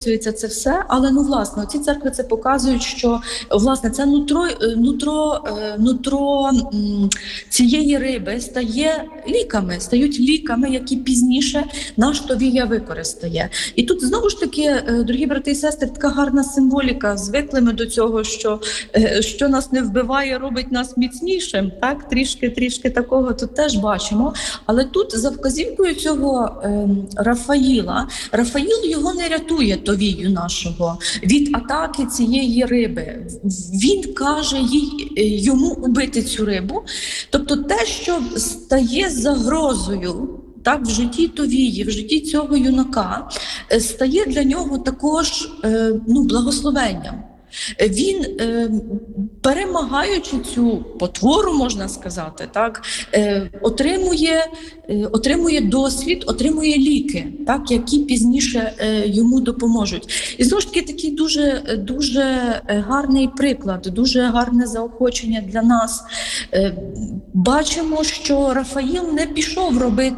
це все, але власне ці церкви це показують, що власне це нутро цієї риби стають ліками, які пізніше наш Товія використає. І тут знову ж таки, дорогі брати і сестри, така гарна символіка. Звикли ми до цього, що нас не вбиває, робить нас міцнішим. Так, трішки такого тут теж бачимо. Але тут за вказівкою цього Рафаїл його не рятує, Товію нашого, від атаки цієї риби. Він каже йому убити цю рибу. Тобто те, що стає загрозою в житті Товії, в житті цього юнака, стає для нього також благословенням. Він, перемагаючи цю потвору, можна сказати, отримує досвід, отримує ліки, які пізніше йому допоможуть. І знову ж таки такий дуже гарний приклад, дуже гарне заохочення для нас. Бачимо, що Рафаїл не пішов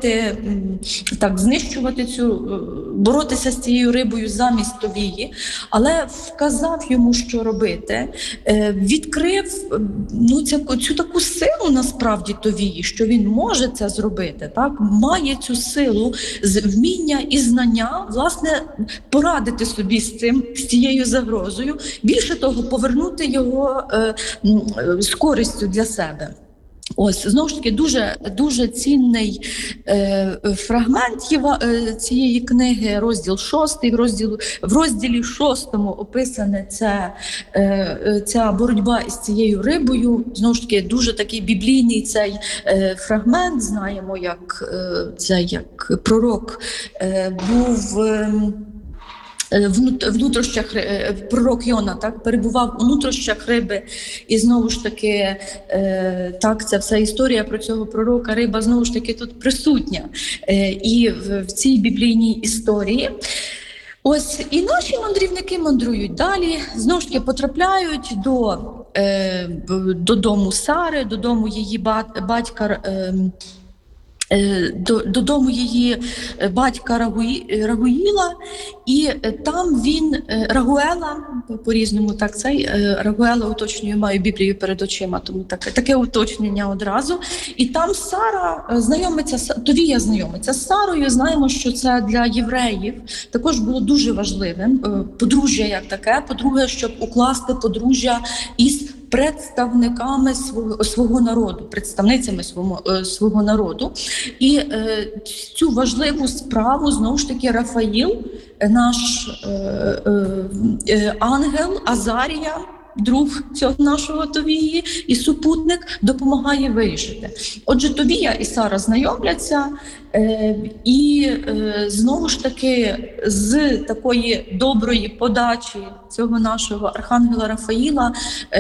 боротися з цією рибою замість Товії, але вказав йому, що робити, відкрив цю таку силу насправді Товії, що він може це зробити, має цю силу, вміння і знання, власне, порадити собі з цією загрозою, більше того, повернути його з користю для себе. Ось, знову ж таки, дуже цінний фрагмент цієї книги, розділ 6. В розділі 6 описана ця боротьба із цією рибою. Знову ж таки, дуже такий біблійний цей фрагмент. Знаємо, як пророк був... пророк Йона перебував у нутрощах риби, і знову ж таки ця вся історія про цього пророка, риба знову ж таки тут присутня і в цій біблійній історії. Ось, і наші мандрівники мандрують далі, знову ж таки потрапляють до дому Сари, додому її батька, додому її батька Рагуїла, і там він, Рагуела, по-різному Рагуела уточнюю, маю Біблію перед очима, тому таке уточнення одразу. І там Товія знайомиться з Сарою. Знаємо, що це для євреїв також було дуже важливим, подружжя як таке, по-друге, щоб укласти подружжя із представниками свого народу, представницями свого народу. І цю важливу справу, знову ж таки, Рафаїл, наш ангел, Азарія, друг цього нашого Товії і супутник, допомагає вирішити. Отже, Товія і Сара знайомляться, і знову ж таки з такої доброї подачі цього нашого архангела Рафаїла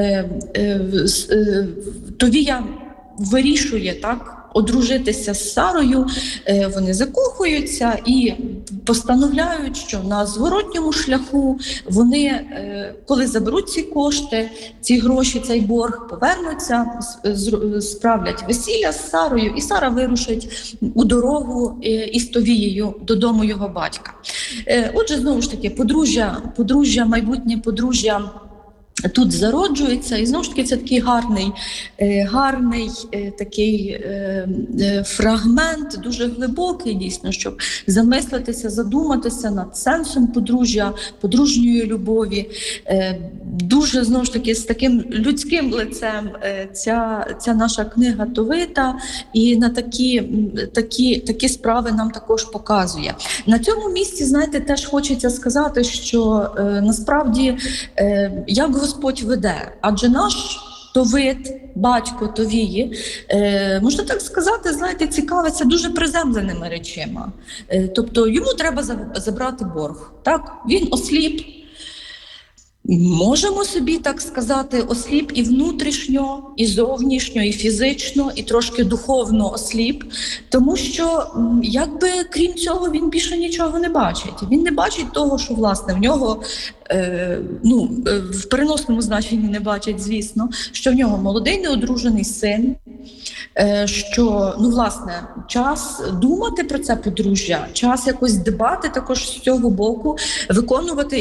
Товія вирішує одружитися з Сарою. Вони закохуються і постановляють, що на зворотньому шляху вони, коли заберуть ці кошти, ці гроші, цей борг, повернуться, справлять весілля з Сарою, і Сара вирушить у дорогу із Товією додому його батька. Отже, знову ж таки, майбутнє подружжя тут зароджується, і знову ж таки це такий гарний такий фрагмент, дуже глибокий дійсно, щоб замислитися, задуматися над сенсом подружньої любові. Дуже, знову ж таки, з таким людським лицем ця наша книга Товита, і на такі справи нам також показує. На цьому місці, знаєте, теж хочеться сказати, що насправді, як Господь веде, адже наш Товит, батько Товії, можна так сказати, знаєте, цікавиться дуже приземленими речима. Тобто йому треба забрати борг. Він осліп, Можемо собі так сказати, осліп і внутрішньо, і зовнішньо, і фізично, і трошки духовно осліп, тому що якби крім цього він більше нічого не бачить. Він не бачить того, що власне в нього, в переносному значенні не бачить, звісно, що в нього молодий неодружений син, що, власне, час думати про це подружжя, час якось дбати також з цього боку, виконувати